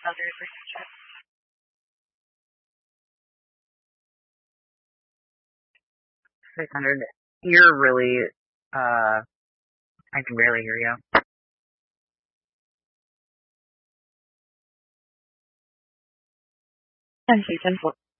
Other relationship. 600. You're really, I can barely hear you. And she can